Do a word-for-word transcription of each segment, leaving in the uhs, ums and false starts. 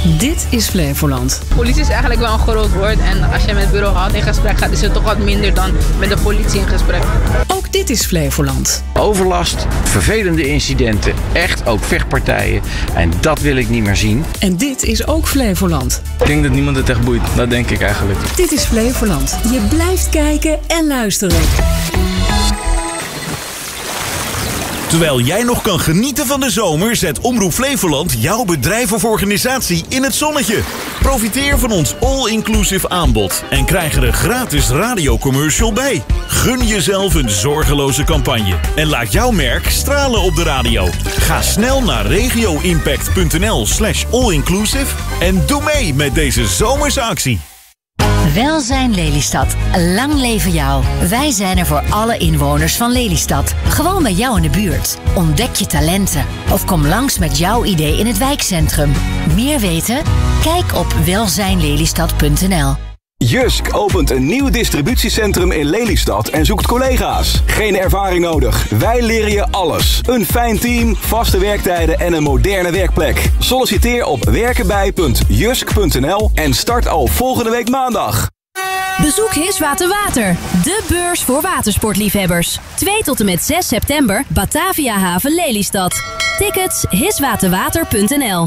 Dit is Flevoland. Politie is eigenlijk wel een groot woord. En als je met bureau Halt in gesprek gaat, is het toch wat minder dan met de politie in gesprek. Ook dit is Flevoland. Overlast, vervelende incidenten, echt ook vechtpartijen. En dat wil ik niet meer zien. En dit is ook Flevoland. Ik denk dat niemand het echt boeit. Dat denk ik eigenlijk. Dit is Flevoland. Je blijft kijken en luisteren. Terwijl jij nog kan genieten van de zomer, zet Omroep Flevoland jouw bedrijf of organisatie in het zonnetje. Profiteer van ons all-inclusive aanbod en krijg er een gratis radiocommercial bij. Gun jezelf een zorgeloze campagne en laat jouw merk stralen op de radio. Ga snel naar regioimpact.nl slash allinclusive en doe mee met deze zomerse actie. Welzijn Lelystad. Lang leven jou. Wij zijn er voor alle inwoners van Lelystad. Gewoon bij jou in de buurt. Ontdek je talenten. Of kom langs met jouw idee in het wijkcentrum. Meer weten? Kijk op welzijnlelystad punt n l. Jysk opent een nieuw distributiecentrum in Lelystad en zoekt collega's. Geen ervaring nodig. Wij leren je alles. Een fijn team, vaste werktijden en een moderne werkplek. Solliciteer op werkenbij punt jysk punt n l en start al volgende week maandag. Bezoek Hiswater Water, de beurs voor watersportliefhebbers. twee tot en met zes september, Batavia Haven Lelystad. Tickets hiswaterwater punt n l.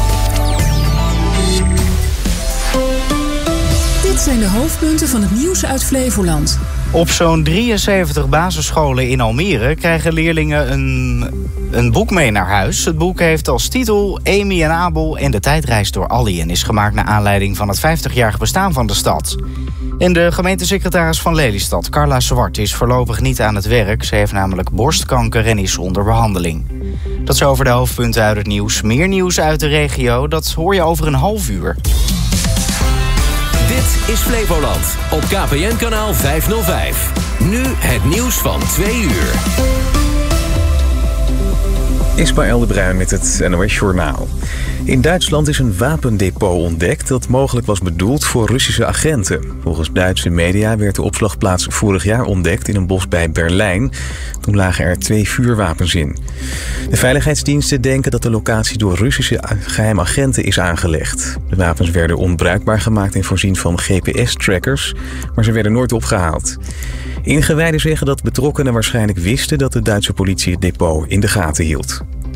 Dit zijn de hoofdpunten van het nieuws uit Flevoland. Op zo'n drieënzeventig basisscholen in Almere krijgen leerlingen een, een boek mee naar huis. Het boek heeft als titel Amy en Abel en de tijdreis door Allie en is gemaakt naar aanleiding van het vijftigjarig bestaan van de stad. En de gemeentesecretaris van Lelystad, Carla Zwart, is voorlopig niet aan het werk. Ze heeft namelijk borstkanker en is onder behandeling. Dat is over de hoofdpunten uit het nieuws. Meer nieuws uit de regio, dat hoor je over een half uur. Dit is Flevoland op K P N-kanaal vijfhonderdvijf. Nu het nieuws van twee uur. Ismaël de Bruin met het N O S Journaal. In Duitsland is een wapendepot ontdekt dat mogelijk was bedoeld voor Russische agenten. Volgens Duitse media werd de opslagplaats vorig jaar ontdekt in een bos bij Berlijn. Toen lagen er twee vuurwapens in. De veiligheidsdiensten denken dat de locatie door Russische geheime agenten is aangelegd. De wapens werden onbruikbaar gemaakt en voorzien van G P S-trackers, maar ze werden nooit opgehaald. Ingewijden zeggen dat betrokkenen waarschijnlijk wisten dat de Duitse politie het depot in de gaten hield.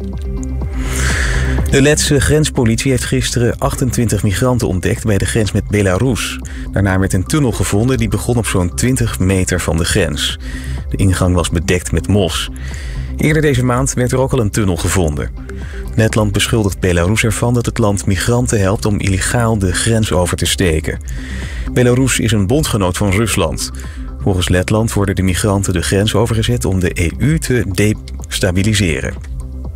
De Letse grenspolitie heeft gisteren achtentwintig migranten ontdekt bij de grens met Belarus. Daarna werd een tunnel gevonden die begon op zo'n twintig meter van de grens. De ingang was bedekt met mos. Eerder deze maand werd er ook al een tunnel gevonden. Letland beschuldigt Belarus ervan dat het land migranten helpt om illegaal de grens over te steken. Belarus is een bondgenoot van Rusland. Volgens Letland worden de migranten de grens overgezet om de E U te destabiliseren.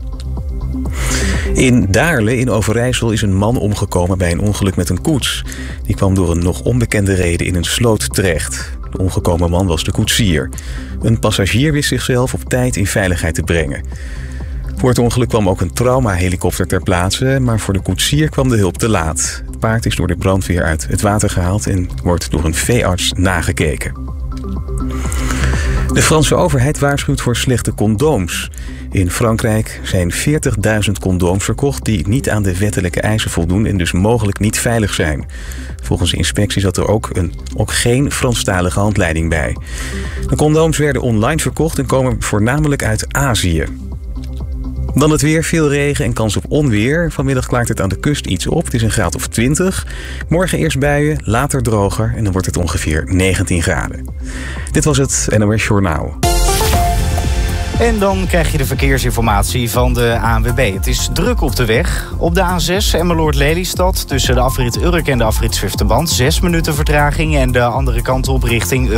In Daarle in Overijssel is een man omgekomen bij een ongeluk met een koets. Die kwam door een nog onbekende reden in een sloot terecht. De omgekomen man was de koetsier. Een passagier wist zichzelf op tijd in veiligheid te brengen. Voor het ongeluk kwam ook een traumahelikopter ter plaatse, maar voor de koetsier kwam de hulp te laat. Het paard is door de brandweer uit het water gehaald en wordt door een veearts nagekeken. De Franse overheid waarschuwt voor slechte condooms. In Frankrijk zijn veertigduizend condooms verkocht die niet aan de wettelijke eisen voldoen en dus mogelijk niet veilig zijn. Volgens de inspectie zat er ook, een, ook geen Franstalige handleiding bij. De condooms werden online verkocht en komen voornamelijk uit Azië. Dan het weer, veel regen en kans op onweer. Vanmiddag klaart het aan de kust iets op. Het is een graad of twintig. Morgen eerst buien, later droger en dan wordt het ongeveer negentien graden. Dit was het N O S Journaal. En dan krijg je de verkeersinformatie van de A N W B. Het is druk op de weg. Op de A zes Emmeloord-Lelystad tussen de afrit Urk en de afrit Zwifterband. Zes minuten vertraging en de andere kant op richting